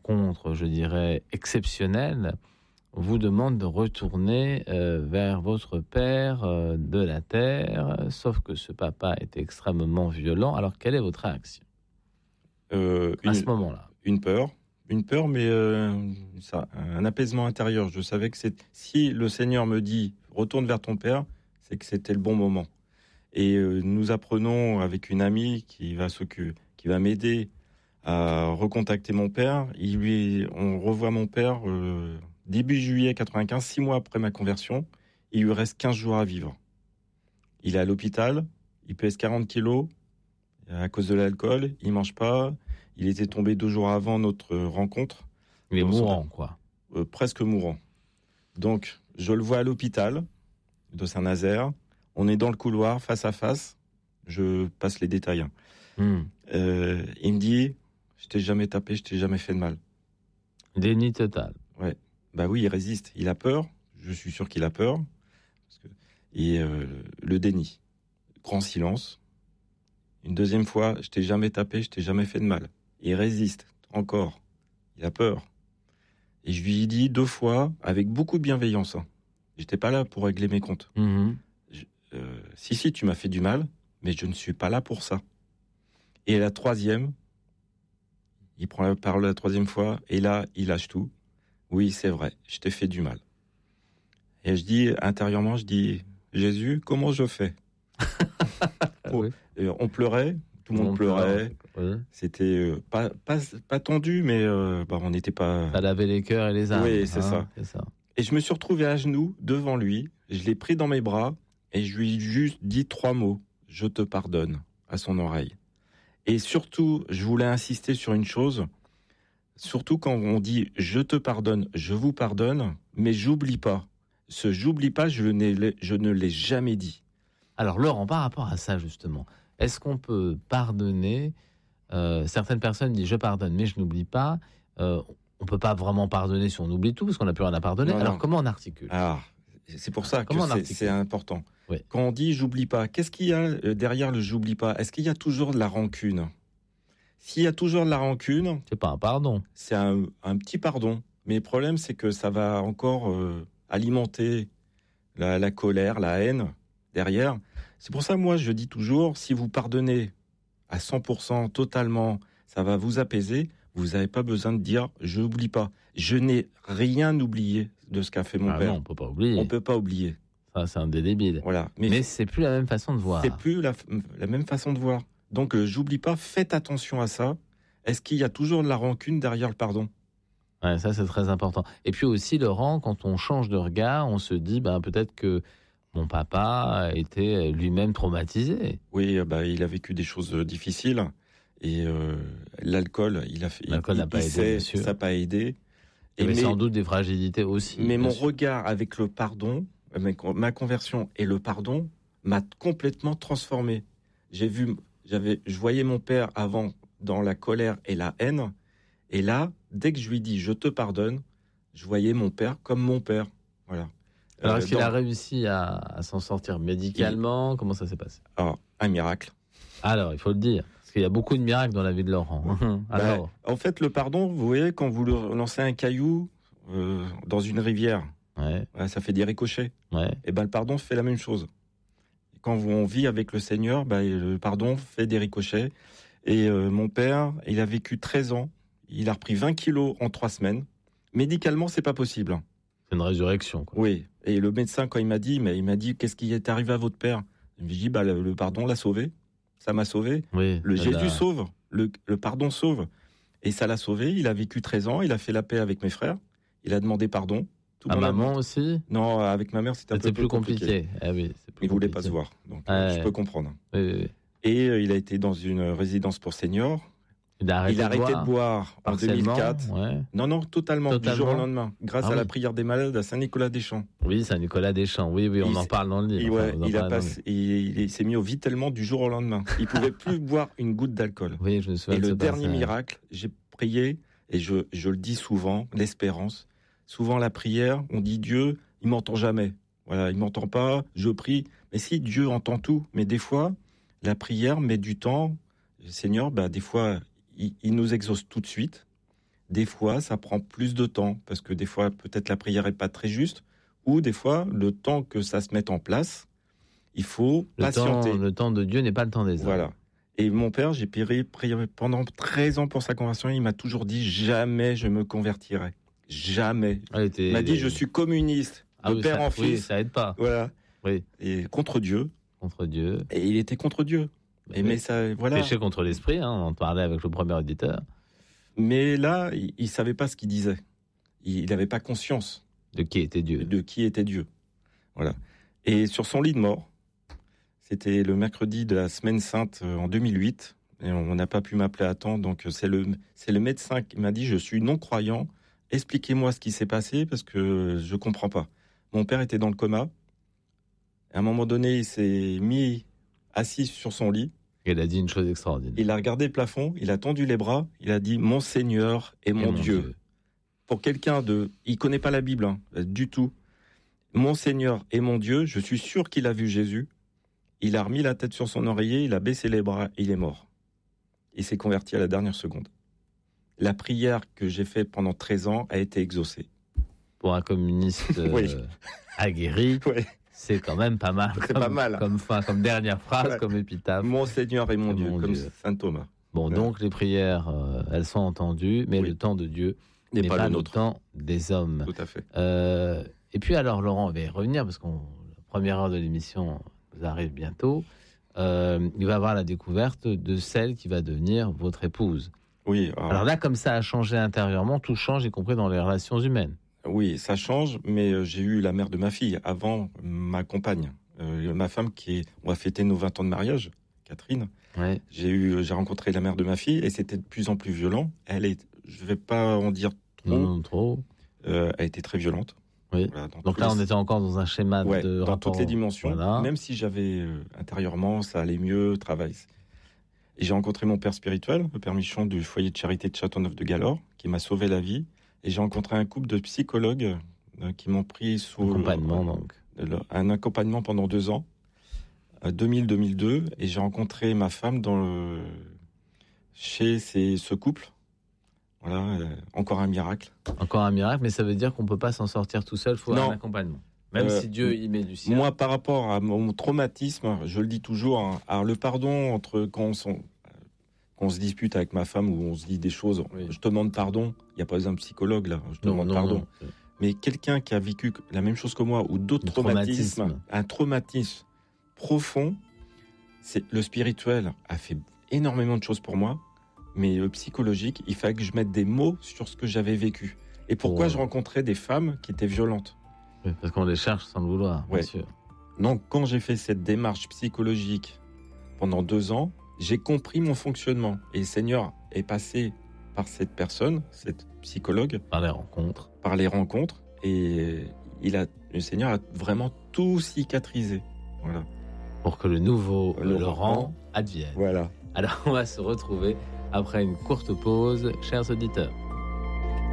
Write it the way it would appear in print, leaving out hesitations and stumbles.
rencontre, je dirais, exceptionnelle, vous demande de retourner vers votre père de la terre, sauf que ce papa est extrêmement violent. Alors, quelle est votre réaction à ce moment-là? Une peur, mais un apaisement intérieur. Je savais que si le Seigneur me dit « retourne vers ton père », c'est que c'était le bon moment. Et nous apprenons avec une amie qui va m'aider à recontacter mon père. On revoit mon père début juillet 95, 6 mois après ma conversion. Il lui reste 15 jours à vivre. Il est à l'hôpital, il pèse 40 kilos à cause de l'alcool, il mange pas. Il était tombé 2 jours avant notre rencontre. Il est mourant, quoi. Presque mourant. Donc, je le vois à l'hôpital de Saint-Nazaire. On est dans le couloir, face à face. Je passe les détails. Il me dit, je t'ai jamais tapé, je t'ai jamais fait de mal. Déni total. Ouais. Bah oui, il résiste. Il a peur. Je suis sûr qu'il a peur. Et le déni. Grand silence. Une deuxième fois, je t'ai jamais tapé, je t'ai jamais fait de mal. Il résiste. Encore. Il a peur. Et je lui ai dit 2 fois, avec beaucoup de bienveillance. J'étais pas là pour régler mes comptes. Si, tu m'as fait du mal, mais je ne suis pas là pour ça. Et la 3e, il prend la parole la 3e fois, et là, il lâche tout. Oui, c'est vrai, je t'ai fait du mal. Et intérieurement, je dis, Jésus, comment je fais? Oui. On pleurait, tout le monde pleurait. Oui. C'était pas tendu, mais on n'était pas... Ça lavait les cœurs et les âmes. Oui, c'est ça. Et je me suis retrouvé à genoux devant lui, je l'ai pris dans mes bras, et je lui ai juste dit 3 mots, je te pardonne, à son oreille. Et surtout, je voulais insister sur une chose, surtout quand on dit je te pardonne, je vous pardonne, mais j'oublie pas. Ce j'oublie pas, je ne l'ai jamais dit. Alors Laurent, par rapport à ça justement, est-ce qu'on peut pardonner certaines personnes disent je pardonne, mais je n'oublie pas. On peut pas vraiment pardonner si on oublie tout, parce qu'on n'a plus rien à pardonner. Alors comment on articule? C'est pour ça que c'est important. Oui. Quand on dit j'oublie pas, qu'est-ce qu'il y a derrière le j'oublie pas? Est-ce qu'il y a toujours de la rancune? S'il y a toujours de la rancune, c'est pas un pardon. C'est un petit pardon. Mais le problème, c'est que ça va encore alimenter la colère, la haine derrière. C'est pour ça, moi, je dis toujours, si vous pardonnez à 100%, totalement, ça va vous apaiser. Vous n'avez pas besoin de dire « je n'oublie pas ». Je n'ai rien oublié de ce qu'a fait mon père. Non, on peut pas oublier. On peut pas oublier. Ça, c'est indélébile. Voilà. Mais c'est plus la même façon de voir. C'est plus la même façon de voir. Donc, j'oublie pas, faites attention à ça. Est-ce qu'il y a toujours de la rancune derrière le pardon? Ouais, ça, c'est très important. Et puis aussi, Laurent, quand on change de regard, on se dit peut-être que mon papa a été lui-même traumatisé. Oui, il a vécu des choses difficiles. Et l'alcool, l'alcool n'a pas aidé, bien sûr. Ça n'a pas aidé. Il y avait sans doute des fragilités aussi. Mais mon regard avec le pardon, ma conversion et le pardon m'a complètement transformé. Je voyais mon père avant dans la colère et la haine. Et là, dès que je lui dis je te pardonne, je voyais mon père comme mon père. Voilà. Alors, est-ce qu'il a réussi à s'en sortir médicalement? Comment ça s'est passé? Un miracle. Alors, il faut le dire. Parce qu'il y a beaucoup de miracles dans la vie de Laurent. Alors... en fait, le pardon, vous voyez, quand vous lancez un caillou dans une rivière, ça fait des ricochets. Et le pardon fait la même chose. Quand on vit avec le Seigneur, le pardon fait des ricochets. Et mon père, il a vécu 13 ans. Il a repris 20 kilos en 3 semaines. Médicalement, c'est pas possible. C'est une résurrection, quoi. Oui. Et le médecin, quand il m'a dit, qu'est-ce qui est arrivé à votre père? Il me dit, le pardon l'a sauvé. Ça m'a sauvé. Oui, Jésus sauve. Le pardon sauve. Et ça l'a sauvé. Il a vécu 13 ans. Il a fait la paix avec mes frères. Il a demandé pardon. À maman aussi? Non, avec ma mère, c'était un peu plus compliqué. Oui, il voulait pas se voir. Donc, je peux comprendre. Oui. Et il a été dans une résidence pour seniors. Il a arrêté de boire en 2004. Non, totalement. Du jour au lendemain. Grâce à la prière des malades à Saint-Nicolas-des-Champs. Oui, Saint-Nicolas-des-Champs. Oui, on en parle dans le livre. Il s'est mis au vide tellement du jour au lendemain. Il pouvait plus boire une goutte d'alcool. Oui, je me souviens. Et le dernier miracle, j'ai prié, et je le dis souvent, l'espérance. Souvent, la prière, on dit Dieu, il m'entend jamais. Voilà, il m'entend pas, je prie. Mais si, Dieu entend tout. Mais des fois, la prière met du temps. Le Seigneur, des fois, il nous exauce tout de suite. Des fois, ça prend plus de temps, parce que des fois, peut-être la prière n'est pas très juste, ou des fois, le temps que ça se mette en place, il faut patienter. Le temps de Dieu n'est pas le temps des hommes. Voilà. Et mon père, j'ai prié pendant 13 ans pour sa conversion. Il m'a toujours dit, jamais je me convertirai. Jamais. Il m'a dit, je suis communiste, de père en fils. Oui, ça aide pas. Voilà. Oui. Et contre Dieu. Contre Dieu. Et il était contre Dieu. Mais ça, voilà. Péché contre l'esprit, on en parlait avec le premier auditeur. Mais là, il ne savait pas ce qu'il disait. Il n'avait pas conscience. De qui était Dieu. De qui était Dieu. Voilà. Et sur son lit de mort, c'était le mercredi de la Semaine Sainte en 2008. Et on n'a pas pu m'appeler à temps. Donc, c'est le médecin qui m'a dit, je suis non-croyant. Expliquez-moi ce qui s'est passé parce que je ne comprends pas. Mon père était dans le coma. À un moment donné, il s'est mis assis sur son lit. Il a dit une chose extraordinaire. Il a regardé le plafond, il a tendu les bras, il a dit « Mon Seigneur et mon Dieu ». Pour quelqu'un il ne connaît pas la Bible, du tout. « Mon Seigneur et mon Dieu », je suis sûr qu'il a vu Jésus. Il a remis la tête sur son oreiller, il a baissé les bras, il est mort. Il s'est converti à la dernière seconde. La prière que j'ai faite pendant 13 ans a été exaucée. Pour un communiste oui. Aguerri, oui. C'est quand même pas mal. C'est pas mal. Comme dernière phrase, ouais. Comme épitaphe. Mon Seigneur et mon Dieu, comme saint Thomas. Bon, ouais. Donc les prières, elles sont entendues, mais le temps de Dieu n'est pas le temps des hommes. Tout à fait. Et puis alors, Laurent, on va y revenir, parce que la première heure de l'émission vous arrive bientôt. Il va avoir la découverte de celle qui va devenir votre épouse. Oui. Alors là, comme ça a changé intérieurement, tout change, y compris dans les relations humaines. Oui, ça change, mais j'ai eu la mère de ma fille avant ma compagne. Ma femme, on va fêter nos 20 ans de mariage, Catherine. Ouais. J'ai rencontré la mère de ma fille et c'était de plus en plus violent. Je ne vais pas en dire trop. Non, trop. Elle était très violente. Oui. Voilà, donc là, on était encore dans un schéma de dans rapport. Toutes les dimensions. Voilà. Même si j'avais intérieurement, ça allait mieux, travail. Et j'ai rencontré mon père spirituel, le père Michon du foyer de charité de Châteauneuf-de-Galore, qui m'a sauvé la vie. Et j'ai rencontré un couple de psychologues qui m'ont pris sous un accompagnement pendant 2 ans, 2000-2002. Et j'ai rencontré ma femme chez ce couple. Voilà, encore un miracle. Encore un miracle, mais ça veut dire qu'on ne peut pas s'en sortir tout seul, il faut un accompagnement. Même si Dieu y met du sien. Moi, par rapport à mon traumatisme, je le dis toujours, alors le pardon entre quand on se dispute avec ma femme ou on se dit des choses, je te demande pardon, il n'y a pas besoin de psychologue là, je te demande pardon. Non. Mais quelqu'un qui a vécu la même chose que moi ou d'autres traumatismes, un traumatisme profond, le spirituel a fait énormément de choses pour moi, mais le psychologique, il fallait que je mette des mots sur ce que j'avais vécu. Et pourquoi je rencontrais des femmes qui étaient violentes. Oui, parce qu'on les cherche sans le vouloir, bien sûr. Donc quand j'ai fait cette démarche psychologique pendant 2 ans, j'ai compris mon fonctionnement. Et le Seigneur est passé par cette personne, cette psychologue. Par les rencontres. Et le Seigneur a vraiment tout cicatrisé. Voilà. Pour que le nouveau Laurent advienne. Voilà. Alors, on va se retrouver après une courte pause, chers auditeurs.